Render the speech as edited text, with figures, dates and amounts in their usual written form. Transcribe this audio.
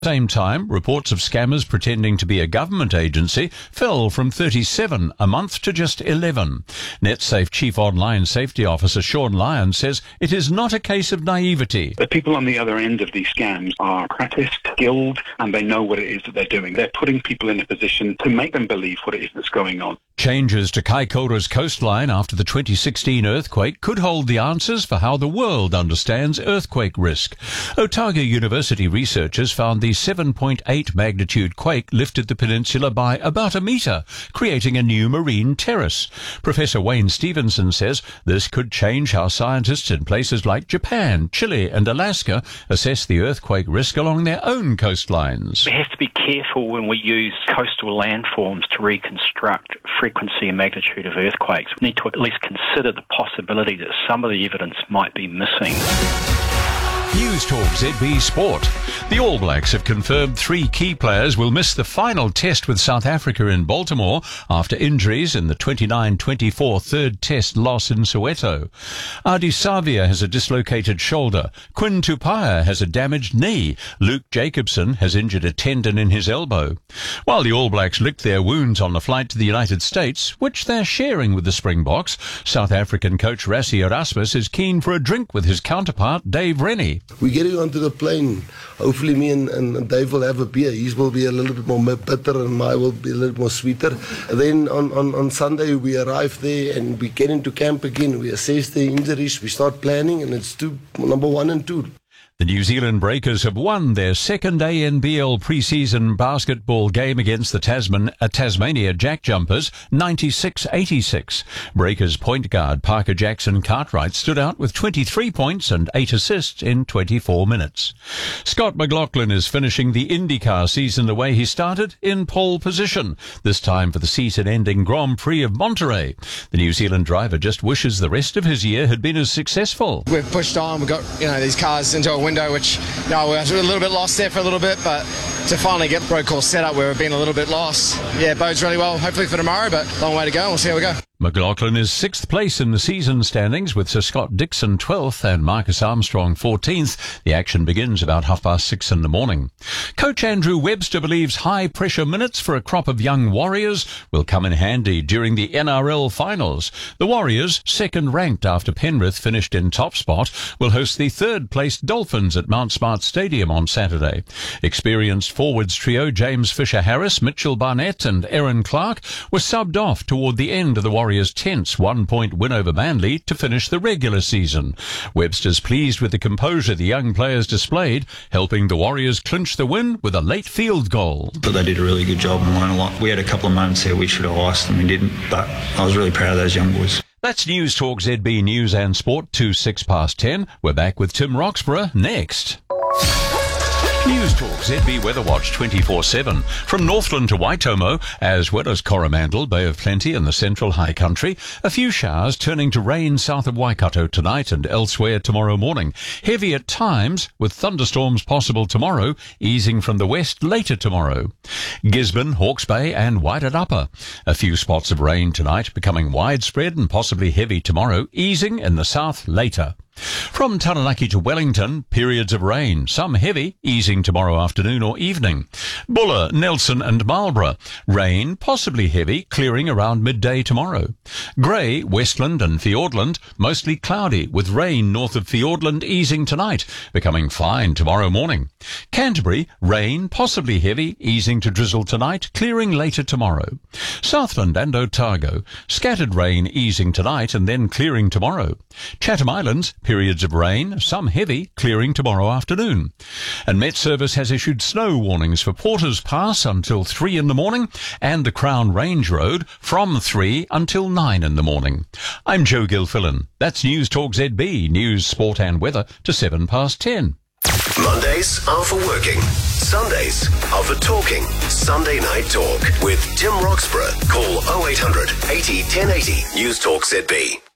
Same time, reports of scammers pretending to be a government agency fell from 37 a month to just 11. NetSafe Chief Online Safety Officer Sean Lyon says it is not a case of naivety. The people on the other end of these scams are practiced, skilled, and they know what it is that they're doing. They're putting people in a position to make them believe what it is that's going on. Changes to Kaikoura's coastline after the 2016 earthquake could hold the answers for how the world understands earthquake risk. Otago University researchers found the 7.8 magnitude quake lifted the peninsula by about a metre, creating a new marine terrace. Professor Wayne Stevenson says this could change how scientists in places like Japan, Chile and Alaska assess the earthquake risk along their own coastlines. We have to be careful when we use coastal landforms to reconstruct frequency and magnitude of earthquakes. We need to at least consider the possibility that some of the evidence might be missing. News Talk ZB Sport. The All Blacks have confirmed 3 key players will miss the final test with South Africa in Baltimore after injuries in the 29-24 third test loss in Soweto. Ardie Savia has a dislocated shoulder. Quinn Tupaia has a damaged knee. Luke Jacobson has injured a tendon in his elbow. While the All Blacks licked their wounds on the flight to the United States, which they're sharing with the Springboks, South African coach Rassie Erasmus is keen for a drink with his counterpart Dave Rennie. We're getting onto the plane. Hopefully me and Dave will have a beer. His will be a little bit more bitter and mine will be a little more sweeter. Then on Sunday we arrive there and we get into camp again. We assess the injuries, we start planning, and it's number 1 and 2. The New Zealand Breakers have won their second ANBL pre-season basketball game against the Tasmania Jack Jumpers, 96-86. Breakers point guard Parker Jackson Cartwright stood out with 23 points and 8 assists in 24 minutes. Scott McLaughlin is finishing the IndyCar season the way he started, in pole position, this time for the season-ending Grand Prix of Monterey. The New Zealand driver just wishes the rest of his year had been as successful. We've pushed on, we've got these cars into a window which we were a little bit lost there for a little bit, but to finally get road course set up where we've been a little bit lost, it bodes really well, hopefully for tomorrow, but long way to go, we'll see how we go. McLaughlin is 6th place in the season standings with Sir Scott Dixon 12th and Marcus Armstrong 14th. The action begins about 6:30 in the morning. Coach Andrew Webster believes high-pressure minutes for a crop of young Warriors will come in handy during the NRL finals. The Warriors, second-ranked after Penrith finished in top spot, will host the third-placed Dolphins at Mount Smart Stadium on Saturday. Experienced forwards trio James Fisher-Harris, Mitchell Barnett and Aaron Clark were subbed off toward the end of the Warriors' tense 1-point win over Manly to finish the regular season. Webster's pleased with the composure the young players displayed, helping the Warriors clinch the win with a late field goal. But they did a really good job and learned a lot. We had a couple of moments there we should have lost and we didn't, but I was really proud of those young boys. That's News Talk ZB News and Sport, 10:06. We're back with Tim Roxburgh next. News Talk ZB Weather Watch 24/7 from Northland to Waitomo, as well as Coromandel, Bay of Plenty and the Central High Country. A few showers turning to rain south of Waikato tonight and elsewhere tomorrow morning. Heavy at times, with thunderstorms possible tomorrow, easing from the west later tomorrow. Gisborne, Hawke's Bay and Wairarapa. A few spots of rain tonight, becoming widespread and possibly heavy tomorrow, easing in the south later. From Taranaki to Wellington, periods of rain, some heavy, easing tomorrow afternoon or evening. Buller, Nelson and Marlborough, rain, possibly heavy, clearing around midday tomorrow. Grey, Westland and Fiordland, mostly cloudy, with rain north of Fiordland easing tonight, becoming fine tomorrow morning. Canterbury, rain, possibly heavy, easing to drizzle tonight, clearing later tomorrow. Southland and Otago, scattered rain easing tonight and then clearing tomorrow. Chatham Islands, periods of rain, some heavy, clearing tomorrow afternoon. And Met Service has issued snow warnings for Porters Pass until 3 in the morning and the Crown Range Road from 3 until 9 in the morning. I'm Joe Gilfillan. That's News Talk ZB, news, sport and weather to 10:07. Mondays are for working. Sundays are for talking. Sunday Night Talk with Tim Roxburgh. Call 0800 80 1080. News Talk ZB.